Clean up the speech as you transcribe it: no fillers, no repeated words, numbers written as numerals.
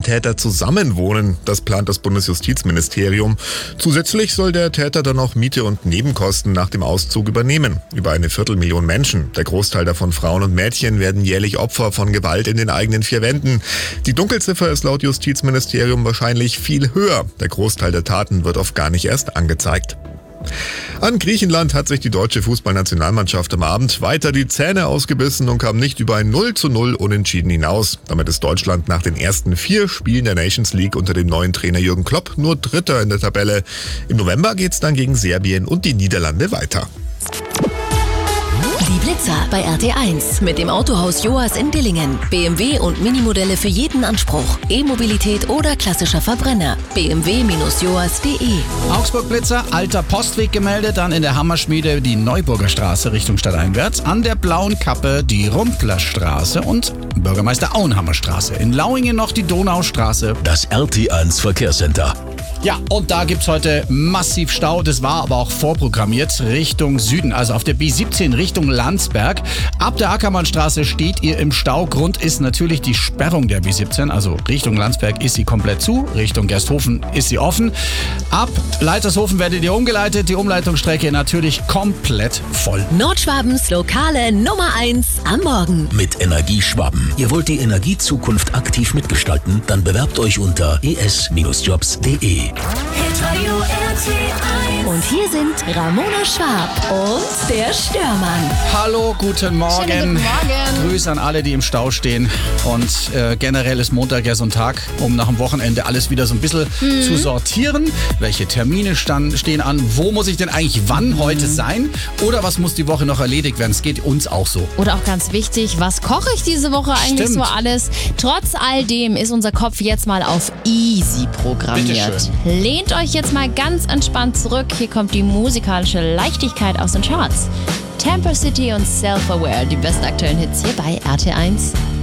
Täter zusammenwohnen. Das plant das Bundesjustizministerium. Zusätzlich soll der Täter dann auch Miete und Nebenkosten nach dem Auszug übernehmen. Über 250.000 Menschen, der Großteil davon Frauen und Mädchen, werden jährlich Opfer von Gewalt in den eigenen vier Wänden. Die Dunkelziffer ist laut Justizministerium wahrscheinlich viel höher. Der Großteil der Taten wird oft gar nicht erst angezeigt. An Griechenland hat sich die deutsche Fußballnationalmannschaft am Abend weiter die Zähne ausgebissen und kam nicht über ein 0:0 Unentschieden hinaus. Damit ist Deutschland nach den ersten 4 Spielen der Nations League unter dem neuen Trainer Jürgen Klopp nur Dritter in der Tabelle. Im November geht's dann gegen Serbien und die Niederlande weiter. Die Blitzer bei RT1 mit dem Autohaus Joas in Dillingen. BMW und Minimodelle für jeden Anspruch. E-Mobilität oder klassischer Verbrenner. bmw-joas.de. Augsburg Blitzer, alter Postweg gemeldet, dann in der Hammerschmiede die Neuburger Straße Richtung Stadteinwärts, an der Blauen Kappe die Rumplerstraße und Bürgermeister Auenhammer Straße. In Lauingen noch die Donaustraße. Das RT1 Verkehrscenter. Ja, und da gibt's heute massiv Stau. Das war aber auch vorprogrammiert Richtung Süden, also auf der B17 Richtung Landsberg. Ab der Ackermannstraße steht ihr im Stau. Grund ist natürlich die Sperrung der B17. Also Richtung Landsberg ist sie komplett zu, Richtung Gersthofen ist sie offen. Ab Leitershofen werdet ihr umgeleitet, die Umleitungsstrecke natürlich komplett voll. Nordschwabens lokale Nummer 1 am Morgen. Mit Energieschwaben. Ihr wollt die Energiezukunft aktiv mitgestalten? Dann bewerbt euch unter es-jobs.de. Und hier sind Ramona Schwab und der Störmann. Hallo, guten Morgen. Schönen guten Morgen. Grüße an alle, die im Stau stehen. Und generell ist Montag ja so ein Tag, um nach dem Wochenende alles wieder so ein bisschen zu sortieren. Welche Termine stehen an? Wo muss ich denn eigentlich wann heute sein? Oder was muss die Woche noch erledigt werden? Es geht uns auch so. Oder auch ganz wichtig, was koche ich diese Woche eigentlich so alles? Trotz all dem ist unser Kopf jetzt mal auf easy programmiert. Bitteschön. Lehnt euch jetzt mal ganz entspannt zurück. Hier kommt die musikalische Leichtigkeit aus den Charts. Tampa City und Self-Aware, die besten aktuellen Hits hier bei RT1.